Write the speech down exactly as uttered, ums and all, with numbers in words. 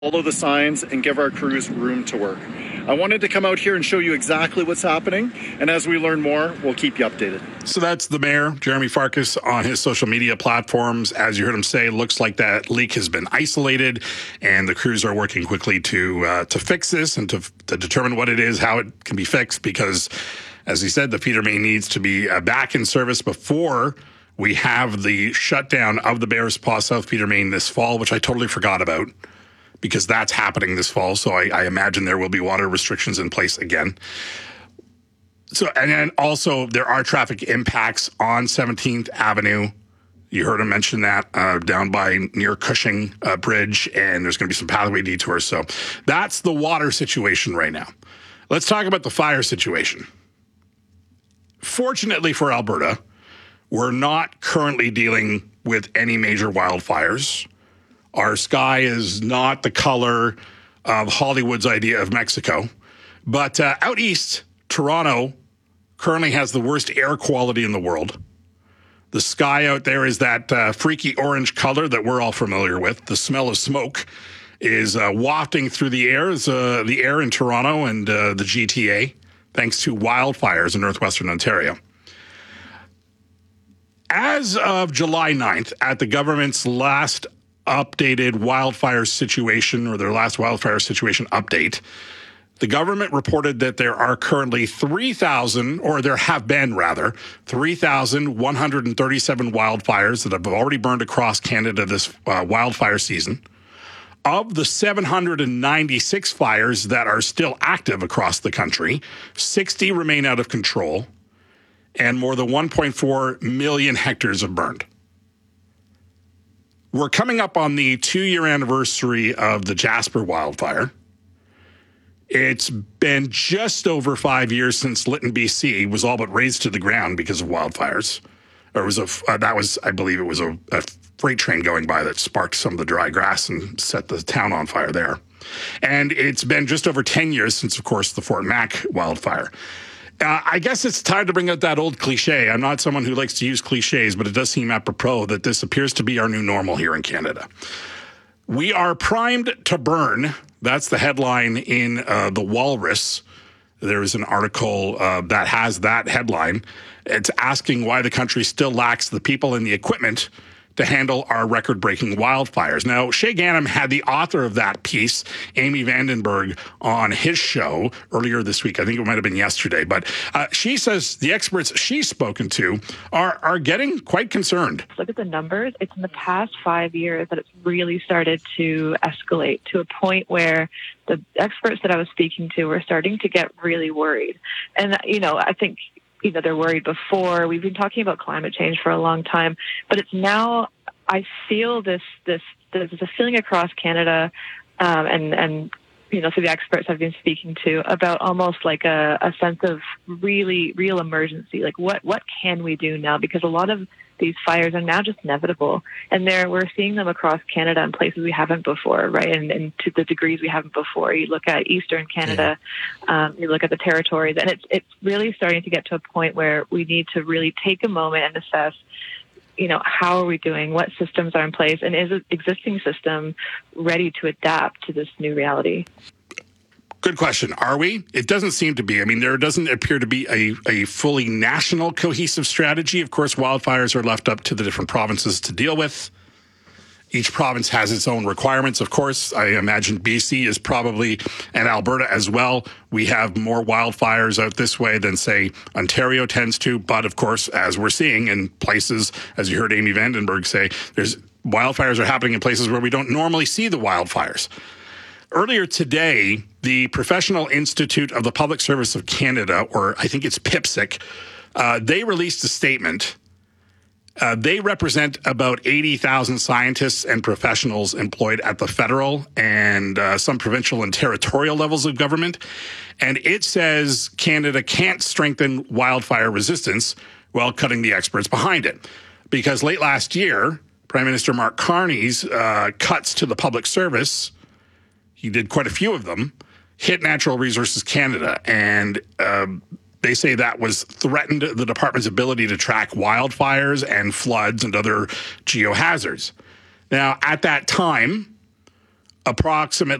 Follow the signs and give our crews room to work. I wanted to come out here and show you exactly what's happening, and as we learn more, we'll keep you updated. So that's the mayor, Jeremy Farkas, on his social media platforms. As you heard him say, looks like that leak has been isolated, and the crews are working quickly to uh, to fix this and to, to determine what it is, how it can be fixed, because, as he said, the feeder main needs to be uh, back in service before we have the shutdown of the Bears Paw South feeder main this fall, which I totally forgot about, because that's happening this fall. So I, I imagine there will be water restrictions in place again. So, and then also there are traffic impacts on seventeenth Avenue. You heard him mention that uh, down by near Cushing uh, Bridge, and there's going to be some pathway detours. So that's the water situation right now. Let's talk about the fire situation. Fortunately for Alberta, we're not currently dealing with any major wildfires. Our sky is not the color of Hollywood's idea of Mexico. But uh, out east, Toronto currently has the worst air quality in the world. The sky out there is that uh, freaky orange color that we're all familiar with. The smell of smoke is uh, wafting through the air, uh, the air in Toronto and uh, the G T A, thanks to wildfires in northwestern Ontario. As of July ninth, at the government's last updated wildfire situation, or their last wildfire situation update, the government reported that there are currently three thousand, or there have been rather, three thousand one hundred thirty-seven wildfires that have already burned across Canada this uh, wildfire season. Of the seven hundred ninety-six fires that are still active across the country, sixty remain out of control, and more than one point four million hectares have burned. We're coming up on the two-year anniversary of the Jasper wildfire. It's been just over five years since Lytton, B C was all but razed to the ground because of wildfires. Or it was a, uh, that was, I believe it was a, a freight train going by that sparked some of the dry grass and set the town on fire there. And it's been just over ten years since, of course, the Fort Mac wildfire. Uh, I guess it's time to bring out that old cliche. I'm not someone who likes to use cliches, but it does seem apropos that this appears to be our new normal here in Canada. We are primed to burn. That's the headline in uh, The Walrus. There is an article uh, that has that headline. It's asking why the country still lacks the people and the equipment to handle our record-breaking wildfires. Now, Shay Ghanem had the author of that piece, Amy Vandenberg, on his show earlier this week. I think it might have been yesterday. But uh, she says the experts she's spoken to are, are getting quite concerned. Look at the numbers. It's in the past five years that it's really started to escalate to a point where the experts that I was speaking to were starting to get really worried. And, you know, I think... You know, they're worried before. We've been talking about climate change for a long time, but it's now, I feel this, this, there's a feeling across Canada, um, and, and, you know, through the experts I've been speaking to about almost like a, a sense of really real emergency. Like what, what can we do now? Because a lot of these fires are now just inevitable, and there we're seeing them across Canada in places we haven't before, right? And, and to the degrees we haven't before. You look at Eastern Canada, yeah. um, you look at the territories, and it's it's really starting to get to a point where we need to really take a moment and assess, you know, how are we doing? What systems are in place? And is the existing system ready to adapt to this new reality? Good question. Are we? It doesn't seem to be. I mean, there doesn't appear to be a, a fully national cohesive strategy. Of course, wildfires are left up to the different provinces to deal with. Each province has its own requirements. Of course, I imagine B C is probably, and Alberta as well. We have more wildfires out this way than, say, Ontario tends to. But, of course, as we're seeing in places, as you heard Amy Vandenberg say, there's wildfires are happening in places where we don't normally see the wildfires. Earlier today, the Professional Institute of the Public Service of Canada, or I think it's P I P S I C, uh, they released a statement. Uh, they represent about eighty thousand scientists and professionals employed at the federal and uh, some provincial and territorial levels of government. And it says Canada can't strengthen wildfire resistance while cutting the experts behind it. Because late last year, Prime Minister Mark Carney's uh, cuts to the public service, he did quite a few of them, hit Natural Resources Canada. And um, they say that was threatened the department's ability to track wildfires and floods and other geohazards. Now, at that time, approximately